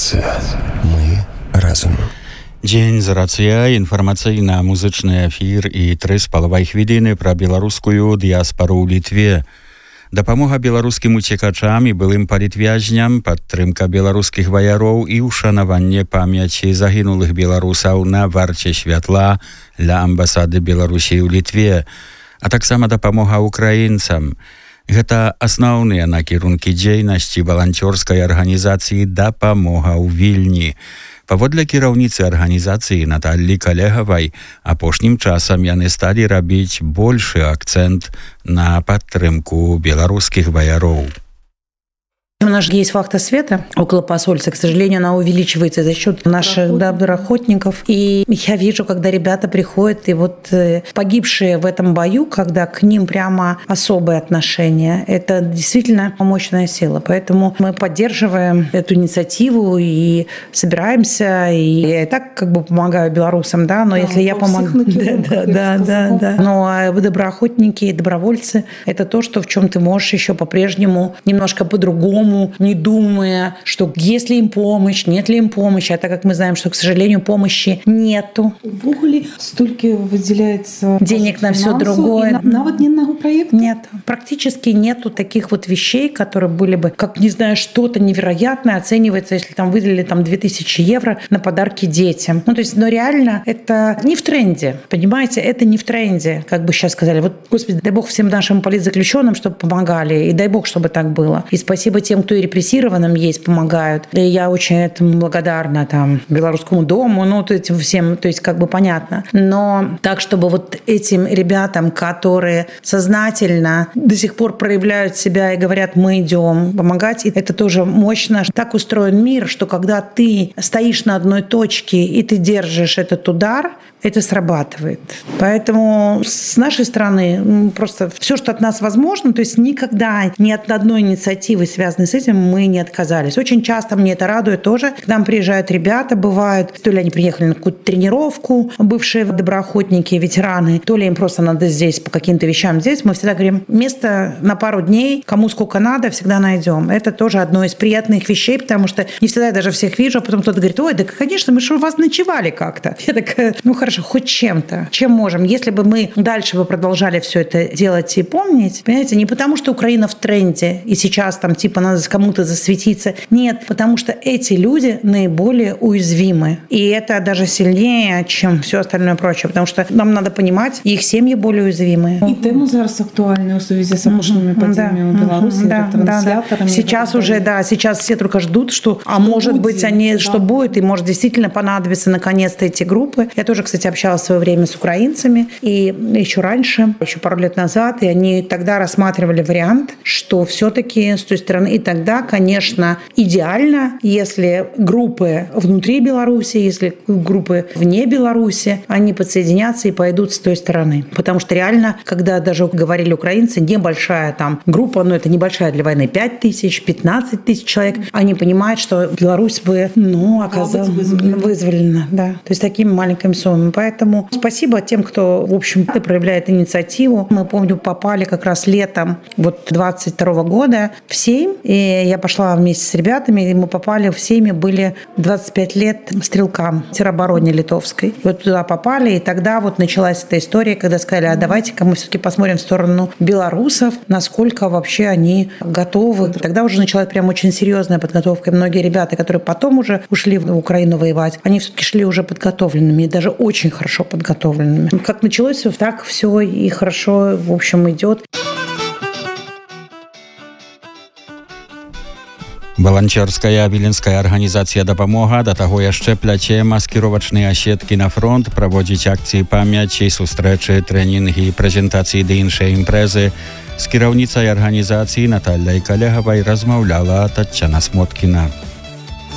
Рацыя. Мы разам. Дзень з рацыя, інфармацыйна-музычны эфір і 3,5 хвіліны пра беларускую дыяспару ў Літве. Дапамога беларускім уцекачам і былым палітвязням, падтрымка беларускіх ваяроў і ўшанаванне памяці загінулых беларусаў на варце святла ля амбасады Беларусі ў Літве, а таксама дапамога украінцам. Гэта асноўныя накірункі дзейнасці валанцёрскай арганізацыі «Дапамога ў Вільні». Паводле кіраўніцы арганізацыі Наталлі Калегавай, апошнім часам яны сталі рабіць большы акцэнт на падтрымку беларускіх ваяроў. У нас же есть вахта света около посольства. К сожалению, она увеличивается за счет наших доброохотников. И я вижу, когда ребята приходят, и вот погибшие в этом бою, когда к ним прямо особое отношение, это действительно мощная сила. Поэтому мы поддерживаем эту инициативу и собираемся. И я и так как бы помогаю белорусам, да, но если я помогу... Да. Но доброохотники и добровольцы – это то, что в чем ты можешь еще по-прежнему немножко по-другому, не думая, что есть ли им помощь, нет ли им помощи. А так как мы знаем, что, к сожалению, помощи нету. В Уголе столько выделяется денег на все другое. Навод ни одного проекта? Нет. Практически нету таких вот вещей, которые были бы, как, не знаю, что-то невероятное оценивается, если там выделили 2000 евро на подарки детям. Ну, то есть, но реально это не в тренде. Понимаете, это не в тренде, как бы сейчас сказали. Вот, Господи, дай Бог всем нашим политзаключенным, чтобы помогали. И дай Бог, чтобы так было. И спасибо тем, кто и репрессированным есть, помогают. И я очень этому благодарна Белорусскому дому, этим всем, то есть как бы понятно. Но так, чтобы вот этим ребятам, которые сознательно до сих пор проявляют себя и говорят, мы идем помогать, и это тоже мощно. Так устроен мир, что когда ты стоишь на одной точке и ты держишь этот удар, это срабатывает. Поэтому с нашей стороны просто все, что от нас возможно, то есть никогда ни от одной инициативы, связанной с этим, мы не отказались. Очень часто мне это радует тоже. К нам приезжают ребята, бывают, то ли они приехали на какую-то тренировку, бывшие доброохотники, ветераны, то ли им просто надо здесь по каким-то вещам здесь. Мы всегда говорим, место на пару дней, кому сколько надо, всегда найдем. Это тоже одно из приятных вещей, потому что не всегда я даже всех вижу, а потом кто-то говорит, ой, да, конечно, мы же у вас ночевали как-то. Я такая, хорошо, хоть чем-то, чем можем. Если бы мы дальше бы продолжали все это делать и помнить, понимаете, не потому что Украина в тренде, и сейчас надо кому-то засветиться. Нет, потому что эти люди наиболее уязвимы. И это даже сильнее, чем все остальное прочее, потому что нам надо понимать, их семьи более уязвимые. И тема зараз актуальная в связи с опошными подземными в Беларуси, трансляторами. Сейчас уже, сейчас все только ждут, что, может быть, что будет, и может действительно понадобиться наконец-то эти группы. Я тоже, кстати, общалась в свое время с украинцами, и еще раньше, еще пару лет назад, и они тогда рассматривали вариант, что все-таки с той стороны, и тогда, конечно, идеально, если группы внутри Беларуси, если группы вне Беларуси, они подсоединятся и пойдут с той стороны. Потому что реально, когда даже говорили украинцы, небольшая группа, это небольшая для войны, 5 тысяч, 15 тысяч человек, они понимают, что Беларусь бы, оказалась вызволена. Да. То есть такими маленькими суммами. Поэтому спасибо тем, кто, в общем-то, проявляет инициативу. Мы, помню, попали как раз летом 22 года в Сейм, и я пошла вместе с ребятами, и мы попали в Сейме, были 25 лет стрелкам теробороне литовской. Туда попали, и тогда началась эта история, когда сказали, давайте-ка мы все-таки посмотрим в сторону белорусов, насколько вообще они готовы. Тогда уже началась прям очень серьезная подготовка. И многие ребята, которые потом уже ушли в Украину воевать, они все-таки шли уже подготовленными, и даже очень хорошо подготовленными. Как началось, так все и хорошо, в общем, идет. Валанцёрская віленская арганізацыя «Дапамога» да таго яшчэ пляце маскіровачныя сеткі на фронт, праводзіць акцыі памяці, сустрэчы, трэнінгі, прэзентацыі ды іншыя імпрэзы. З кіраўніцай арганізацыі Наталляй Калегавай размаўляла Таццяна Смоткіна.